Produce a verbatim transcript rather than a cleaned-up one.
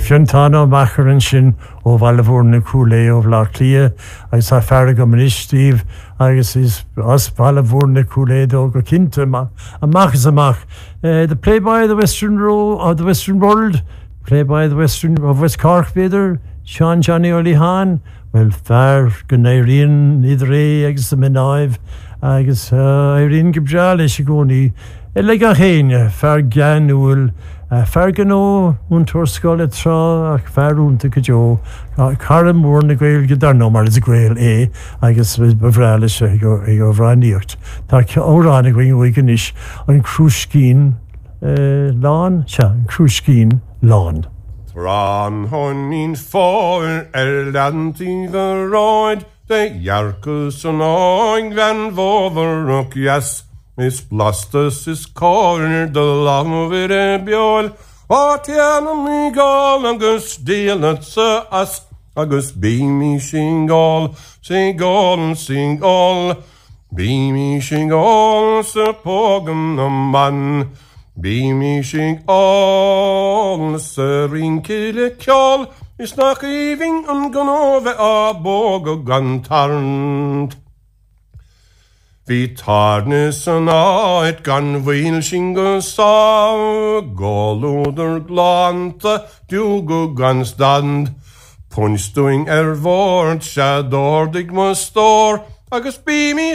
Fiantano Macaron sin ó Valvorna Coolé ó Lachlia, agus a ferga Steve, agus is as Valvorna Coolé do go Kinta a machas amach. Uh, the play by the Western Row of the Western World, play by the Western of West Cork Bader, Sean Johnny Olihan, well fair Gunairin Idre, agus the Menaive, agus Irene Gibral, Shigoni, Elega Hain, fair Ganul. Fergano un torscoile tra ach ferúnta go jo Caram mór na gael gydarno mar is a gael e agus befrale se go go vraniert tá órán going wiganish an cruiscín lán cha cruiscín lán Tran honin for erlanti the roid de Jarkus an oing van vover yes Miss Blastus is corner the lam of it a bjol. What yan me gall agus dealets us agus be me sing all sing all sing all be me sing all se pogum no man be me sing all se rinkele kjol is nach even un gonove a bog og gantarnt. Vi tarnes an ait gan vil shingo sa Goloder glanta dugo gan stand Punstuing er vort shadordig mustor Agus be me